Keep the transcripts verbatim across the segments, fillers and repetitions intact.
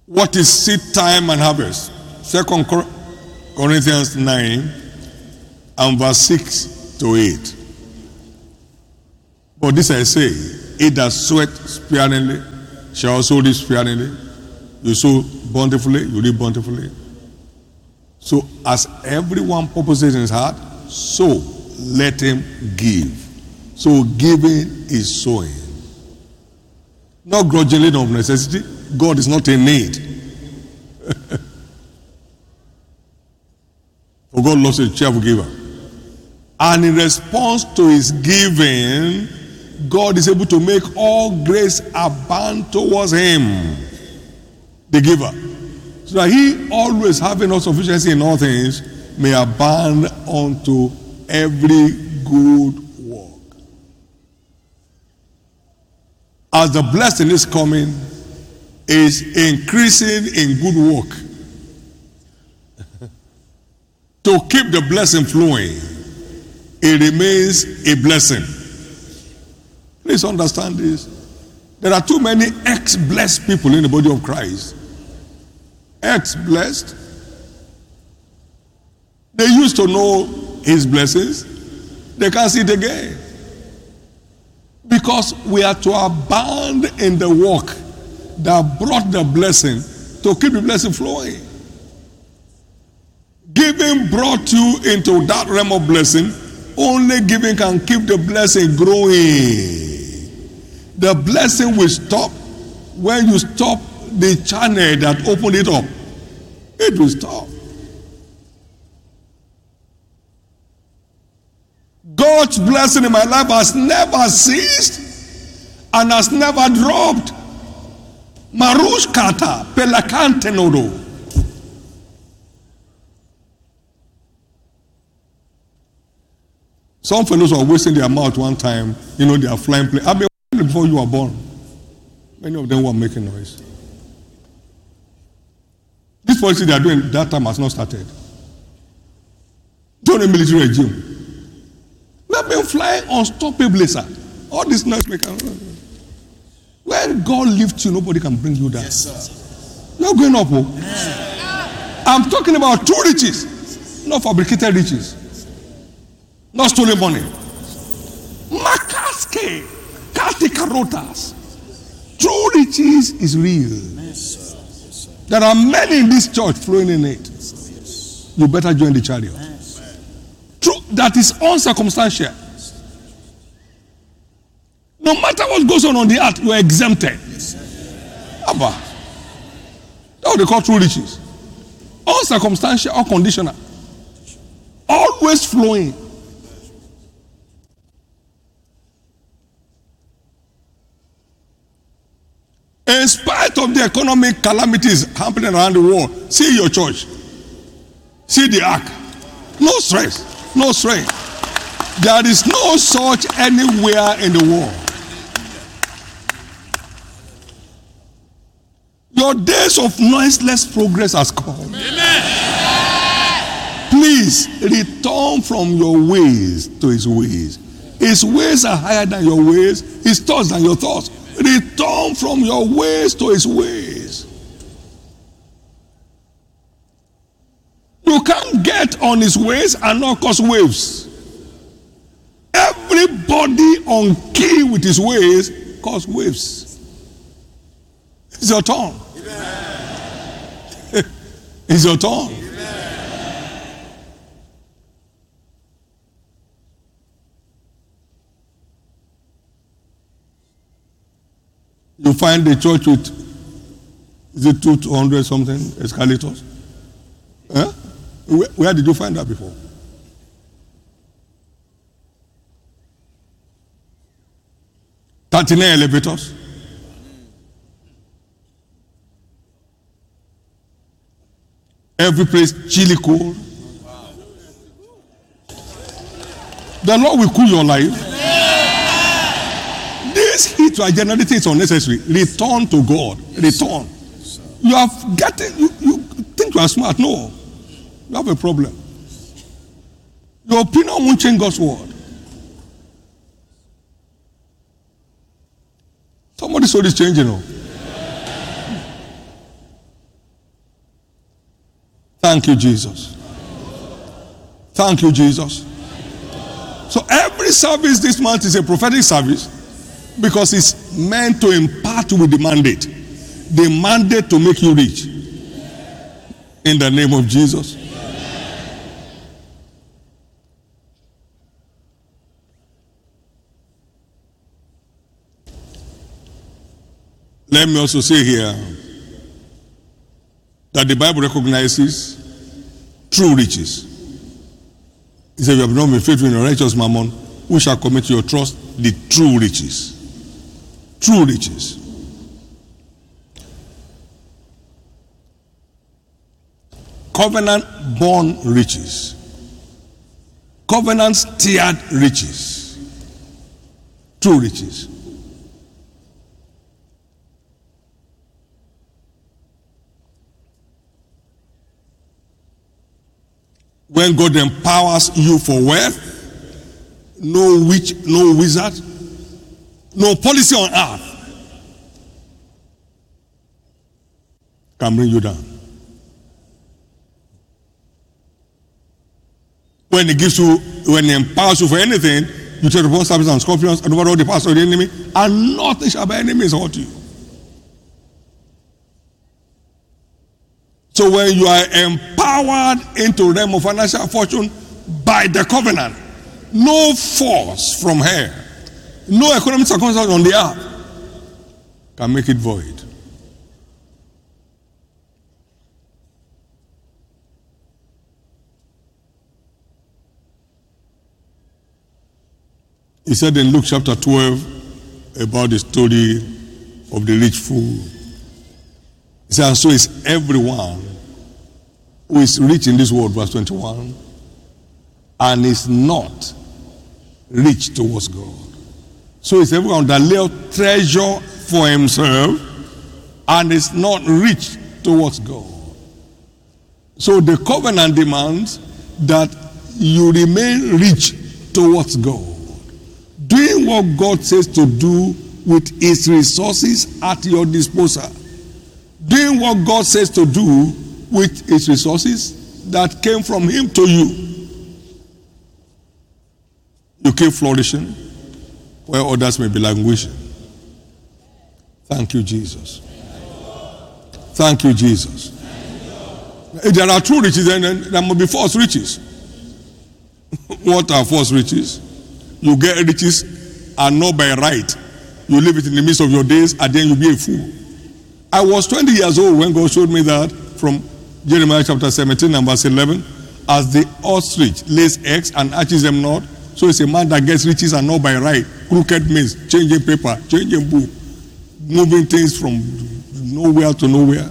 What is seed time and harvest? Second Corinthians nine and verse six to eight. But this I say, he that soweth sparingly shall also reap sparingly. You sow bountifully, you reap bountifully. So as everyone purposes in his heart, so let him give. So giving is sowing. Not grudgingly, not of necessity. God is not in need. For God loves a cheerful giver. And in response to his giving, God is able to make all grace abound towards him, the giver, so that he, always having all sufficiency in all things, may abound unto every good work. As the blessing is coming, is increasing in good work. To keep the blessing flowing, it remains a blessing. Please understand this. There are too many ex-blessed people in the body of Christ. Ex-blessed. They used to know his blessings. They can't see it again. Because we are to abound in the work that brought the blessing, to keep the blessing flowing. Giving brought you into that realm of blessing. Only giving can keep the blessing growing. The blessing will stop when you stop the channel that opened it up. It will stop. God's blessing in my life has never ceased and has never dropped. Marush kata pelakante nodo. Some fellows are wasting their mouth one time. You know, they are flying play. I've been before you were born. Many of them were making noise. This policy they are doing that time has not started. During the military regime, we have been flying unstoppably, sir. All this noise making. When God lifts you, nobody can bring you down. Yes, sir. You're going up, oh. Yes. I'm talking about true riches, not fabricated riches, not stolen money. Makaske, kati karotas. True riches is real. Yes, sir. Yes, sir. There are many in this church flowing in it. Yes. You better join the chariot. Yes. True, that is uncircumstantial. No matter what goes on on the earth, you are exempted. Yes, Abba. That's what they call true riches. Uncircumstantial or conditional. Always flowing. In spite of the economic calamities happening around the world, see your church. See the ark. No stress. No strain. There is no such anywhere in the world. Your days of noiseless progress has come. Amen. Please return from your ways to his ways. His ways are higher than your ways. His thoughts than your thoughts. Return from your ways to his ways. You can't get on his ways and not cause waves. Everybody on key with his ways cause waves. It's your turn. It's your turn. You find the church with, is it two hundred something escalators? Huh? Where, where did you find that before? thirty-nine elevators. Every place chilly cold. The Lord will cool your life. This heat you are generating is unnecessary. Return to God. Return. You have gotten, you, you think you are smart. No. You have a problem. Your opinion won't change God's word. Somebody's soul is changing. Oh. Thank you, Jesus. Thank you, Jesus. So every service this month is a prophetic service because it's meant to impart with the mandate. The mandate to make you rich. In the name of Jesus. Let me also say here that the Bible recognizes true riches. It says, "You have not been faithful in your righteous mammon, who shall commit your trust the true riches." True riches. Covenant-born riches. Covenant-steered riches. True riches. When God empowers you for wealth, no witch, no wizard, no policy on earth can bring you down. When he gives you, when he empowers you for anything, you take upon serpents and scorpions and over all the powers of the enemy, and nothing shall by any means hurt you. So when you are empowered into realm of financial fortune by the covenant, no force from hell, no economic circumstance on the earth can make it void. He said in Luke chapter twelve about the story of the rich fool. He said, "And so is everyone who is rich in this world," verse twenty-one, "and is not rich towards God." So is everyone that lay up treasure for himself and is not rich towards God. So the covenant demands that you remain rich towards God, doing what God says to do with his resources at your disposal. Doing what God says to do with his resources that came from him to you. You keep flourishing where others may be languishing. Thank you, Jesus. Thank you, Jesus. If there are true riches, then there must be false riches. What are false riches? You get riches and not by right. You live it in the midst of your days and then you be a fool. I was twenty years old when God showed me that from Jeremiah chapter seventeen and verse eleven. As the ostrich lays eggs and hatches them not, so it's a man that gets riches and not by right. Crooked means changing paper, changing book, moving things from nowhere to nowhere.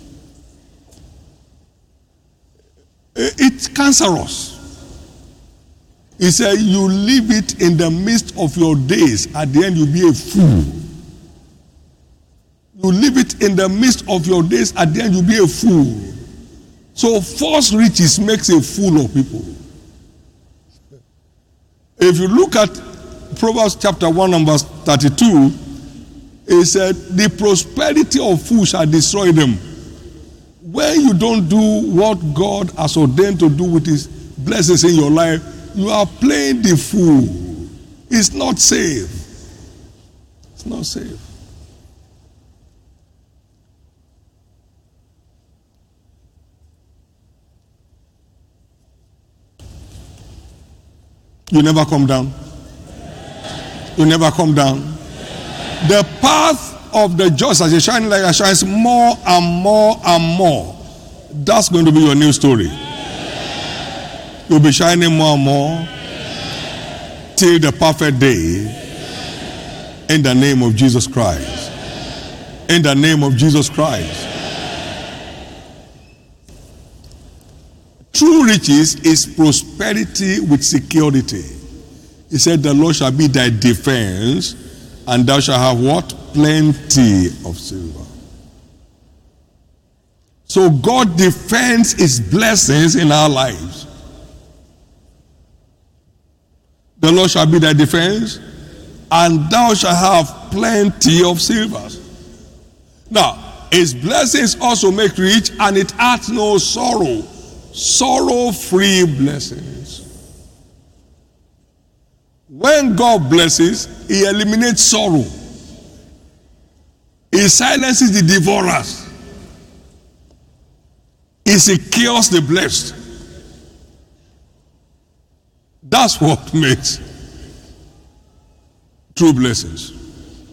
It's cancerous. He said, you leave it in the midst of your days. At the end, you'll be a fool. You leave it in the midst of your days. At the end, you'll be a fool. So false riches makes a fool of people. If you look at Proverbs chapter one and verse thirty-two, it said, the prosperity of fools shall destroy them. When you don't do what God has ordained to do with his blessings in your life, you are playing the fool. It's not safe. It's not safe. You never come down. You never come down. The path of the just as a shining light that shines more and more and more. That's going to be your new story. You'll be shining more and more till the perfect day. In the name of Jesus Christ. In the name of Jesus Christ. True riches is prosperity with security. He said, the Lord shall be thy defense, and thou shalt have what? Plenty of silver. So God defends his blessings in our lives. The Lord shall be thy defense, and thou shalt have plenty of silver. Now, his blessings also make rich, and it adds no sorrow. sorrow-free blessings. When God blesses, He eliminates sorrow. He silences the devourers. He secures the blessed. That's what makes true blessings.